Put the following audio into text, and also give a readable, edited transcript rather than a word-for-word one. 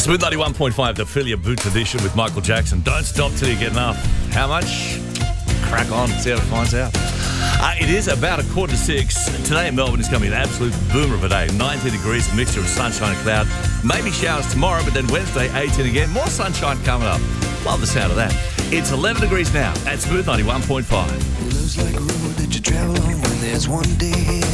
Smooth 91.5, the Fill Your Boots edition with Michael Jackson. Don't stop till you get enough. How much? Crack on, see how it finds out. It is about 5:45. Today in Melbourne is going to be an absolute boomer of a day. 19 degrees, a mixture of sunshine and cloud. Maybe showers tomorrow, but then Wednesday, 18 again. More sunshine coming up. Love the sound of that. It's 11 degrees now at Smooth 91.5. Looks like a road that you travel on when there's one day